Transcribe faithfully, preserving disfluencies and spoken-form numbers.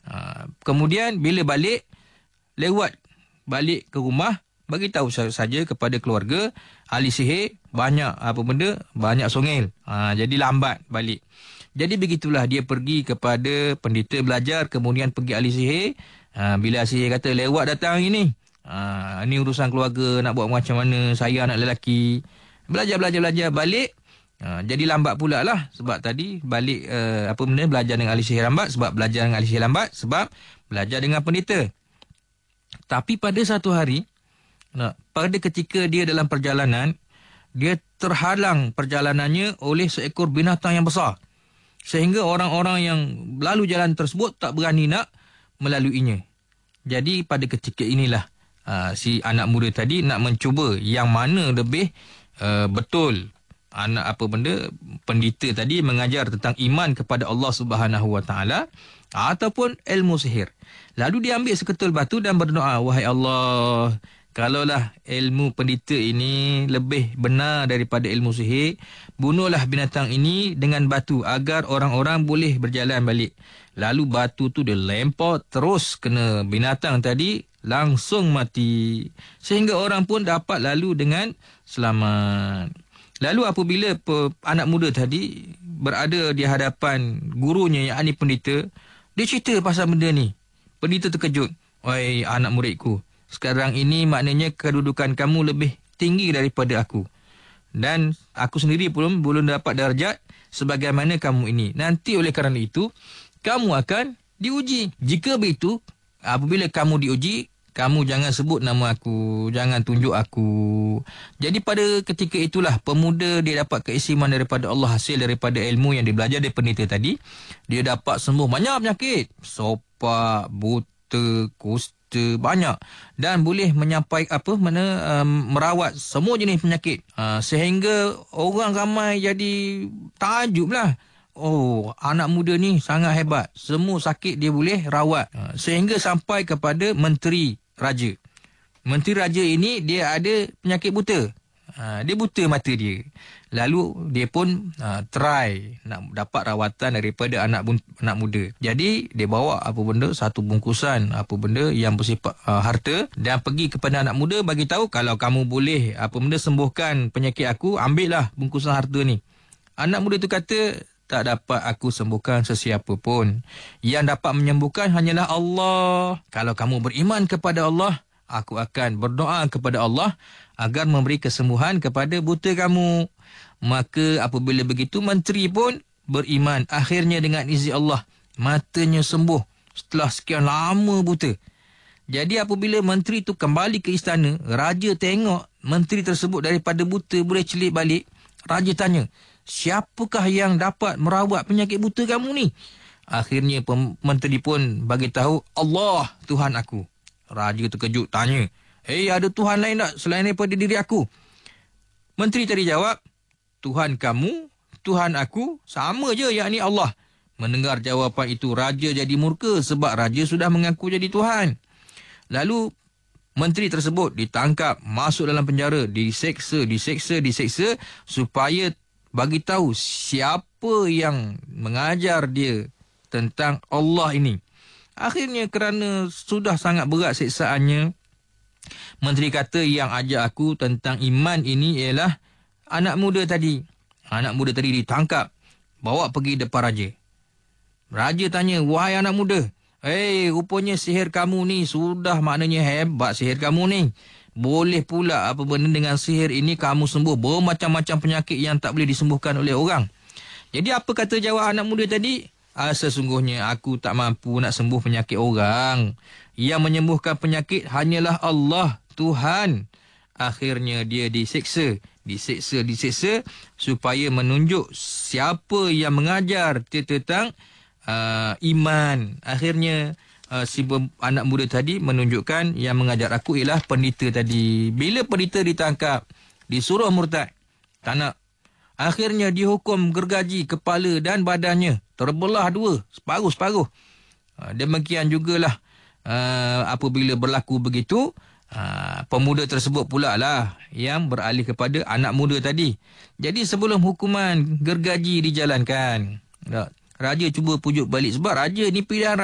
Ha, kemudian bila balik, lewat balik ke rumah, bagi tahu saja kepada keluarga, ahli sihir banyak apa benda, banyak songel. Ha, jadi lambat balik. Jadi begitulah dia pergi kepada pendeta belajar, kemudian pergi ahli sihir. Ha, bila ahli sihir kata lewat datang ini, ha, ini urusan keluarga, nak buat macam mana, saya anak lelaki. Belajar, belajar, belajar, balik. Ha, jadi lambat pula lah. Sebab tadi balik uh, apa benda, belajar dengan ahli sihir lambat. Sebab belajar dengan ahli sihir lambat, sebab belajar dengan pendeta. Tapi pada satu hari, nah, pada ketika dia dalam perjalanan, dia terhalang perjalanannya oleh seekor binatang yang besar. Sehingga orang-orang yang lalu jalan tersebut tak berani nak melaluinya. Jadi pada ketika inilah uh, si anak muda tadi nak mencuba yang mana lebih uh, betul. Anak apa benda, pendeta tadi mengajar tentang iman kepada Allah Subhanahu Wa Taala ataupun ilmu sihir. Lalu dia ambil seketul batu dan berdoa, wahai Allah, kalaulah ilmu pendeta ini lebih benar daripada ilmu sihir, bunuhlah binatang ini dengan batu agar orang-orang boleh berjalan balik. Lalu batu tu dia lempar terus kena binatang tadi, langsung mati. Sehingga orang pun dapat lalu dengan selamat. Lalu apabila pe, anak muda tadi berada di hadapan gurunya, yang ini pendeta, dia cerita pasal benda ni. Pendeta terkejut. Wahai anak muridku, sekarang ini maknanya kedudukan kamu lebih tinggi daripada aku. Dan aku sendiri pun belum dapat darjat sebagaimana kamu ini. Nanti oleh kerana itu, kamu akan diuji. Jika begitu, apabila kamu diuji, kamu jangan sebut nama aku, jangan tunjuk aku. Jadi pada ketika itulah pemuda dia dapat keistimewaan daripada Allah, hasil daripada ilmu yang dia belajar dari pendeta tadi. Dia dapat sembuh banyak penyakit. Sopak, buta, kusta, banyak. Dan boleh menyampai apa mana um, merawat semua jenis penyakit. Uh, sehingga orang ramai jadi takjub lah. Oh, anak muda ni sangat hebat. Semua sakit dia boleh rawat. Uh, sehingga sampai kepada menteri raja. Menteri raja ini dia ada penyakit buta. Ha, dia buta mata dia. Lalu dia pun ha, try nak dapat rawatan daripada anak anak muda. Jadi dia bawa apa benda, satu bungkusan apa benda yang bersifat uh, harta, dan pergi kepada anak muda bagi tahu, kalau kamu boleh apa benda sembuhkan penyakit aku, ambillah bungkusan harta ni. Anak muda tu kata, tak dapat aku sembuhkan sesiapa pun. Yang dapat menyembuhkan hanyalah Allah. Kalau kamu beriman kepada Allah, aku akan berdoa kepada Allah agar memberi kesembuhan kepada buta kamu. Maka apabila begitu, menteri pun beriman. Akhirnya dengan izin Allah, matanya sembuh setelah sekian lama buta. Jadi apabila menteri tu kembali ke istana, raja tengok menteri tersebut daripada buta boleh celik balik. Raja tanya, siapakah yang dapat merawat penyakit buta kamu ni? Akhirnya menteri pun bagi tahu, Allah, Tuhan aku. Raja terkejut tanya, eh, ada Tuhan lain tak selain daripada diri aku? Menteri tadi jawab, Tuhan kamu, Tuhan aku, sama je, yakni Allah. Mendengar jawapan itu, raja jadi murka sebab raja sudah mengaku jadi Tuhan. Lalu menteri tersebut ditangkap, masuk dalam penjara, diseksa, diseksa, diseksa supaya bagi tahu siapa yang mengajar dia tentang Allah ini. Akhirnya kerana sudah sangat berat siksaannya, menteri kata yang ajak aku tentang iman ini ialah anak muda tadi. Anak muda tadi ditangkap, bawa pergi depan raja. Raja tanya, wahai anak muda, eh, rupanya sihir kamu ni sudah maknanya hebat sihir kamu ni. Boleh pula apa benda dengan sihir ini kamu sembuh bermacam-macam penyakit yang tak boleh disembuhkan oleh orang. Jadi apa kata jawab anak muda tadi? Ah, sesungguhnya aku tak mampu nak sembuh penyakit orang. Yang menyembuhkan penyakit hanyalah Allah, Tuhan. Akhirnya dia diseksa, diseksa, diseksa supaya menunjuk siapa yang mengajar dia tentang uh, iman. Akhirnya uh, si anak muda tadi menunjukkan yang mengajar aku ialah pendeta tadi. Bila pendeta ditangkap, disuruh murtad, tak nak. Akhirnya dihukum gergaji kepala dan badannya terbelah dua, separuh-separuh. Uh, demikian jugalah uh, apabila berlaku begitu, uh, pemuda tersebut pula lah yang beralih kepada anak muda tadi. Jadi sebelum hukuman gergaji dijalankan, raja cuba pujuk balik sebab raja ni pilihan